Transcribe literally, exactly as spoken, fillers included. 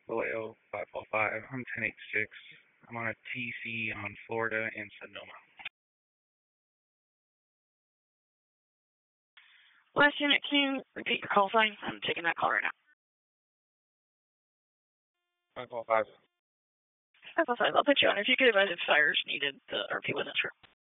Vallejo five four five. I'm ten eighty-six. I'm on a T C on Florida in Sonoma. Last unit, can you repeat your call sign? I'm taking that call right now. five four five. five four five, I'll put you on. If you could advise if fires needed, the R P wasn't sure.